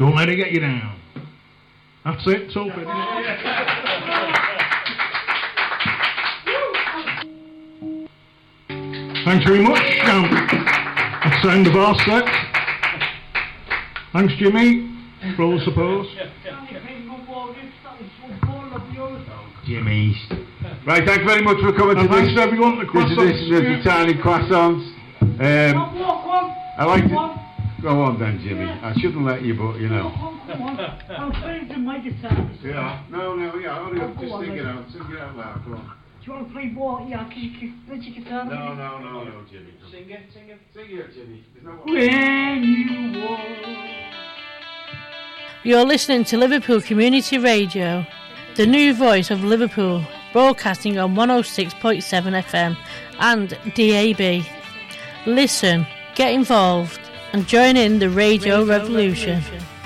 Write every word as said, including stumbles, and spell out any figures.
Don't let it get you down. That's it, so it. Thanks very much. Um, that's the end of our set. Thanks, Jimmy, for all the support. Jimmy. Right, thanks very much for coming And to thanks this. to everyone at the This croissants. edition of the Tiny Croissants. Um, I like to... Go on then, Jimmy. I shouldn't let you, but you know. I'm playing to my guitar. Yeah. No, no, yeah. Only Oh, just go on, sing it then. out. Sing it out loud. Go on. Do you want to play what? Yeah, can you, can you play your guitar? No, no, no, no, Jimmy. Sing it, sing it. Sing it, Jimmy. There's no... When you walk. You're listening to Liverpool Community Radio, the new voice of Liverpool, broadcasting on one oh six point seven F M and D A B. Listen, get involved, and join in the radio, radio revolution. revolution.